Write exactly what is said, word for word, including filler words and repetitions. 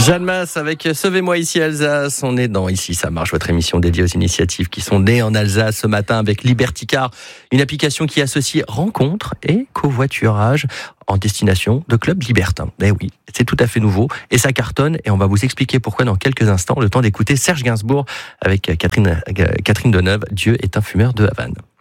Jeanne Masse avec Sauvez-moi ici Alsace. On est dans Ici ça marche, votre émission dédiée aux initiatives qui sont nées en Alsace ce matin avec Liberticar, une application qui associe rencontres et covoiturage en destination de clubs libertins. Eh oui, c'est tout à fait nouveau et ça cartonne et on va vous expliquer pourquoi dans quelques instants. Le temps d'écouter Serge Gainsbourg avec Catherine, Catherine Deneuve. Dieu est un fumeur de Havane.